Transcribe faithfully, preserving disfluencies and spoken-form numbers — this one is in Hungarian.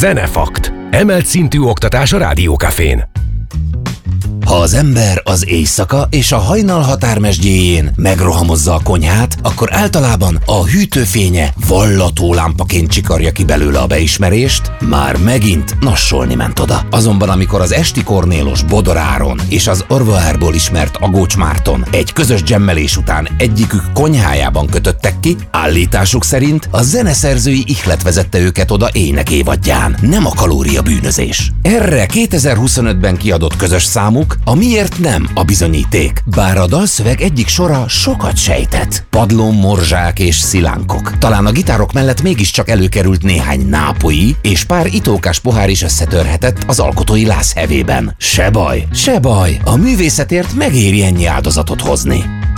Zenefakt. Emelt szintű oktatás a Rádiókafén. Ha az ember az éjszaka és a hajnal határmesdjéjén megrohamozza a konyhát, akkor általában a hűtőfénye vallató lámpaként csikarja ki belőle a beismerést, már megint nassolni ment oda. Azonban amikor az esti Kornélos Bodor Áron és az Orvoárból ismert Agócs Márton egy közös dzsemmelés után egyikük konyhájában kötöttek ki, állításuk szerint a zeneszerzői ihlet vezette őket oda ének évadján, nem a kalóriabűnözés. Erre kétezer-huszonötben kiadott közös számuk a Miért nem a bizonyíték, bár a dalszöveg egyik sora sokat sejtett. Padlón morzsák és szilánkok. Talán a gitárok mellett mégiscsak előkerült néhány nápolyi, és pár itókás pohár is összetörhetett az alkotói láz hevében. Se baj, se baj, a művészetért megéri ennyi áldozatot hozni.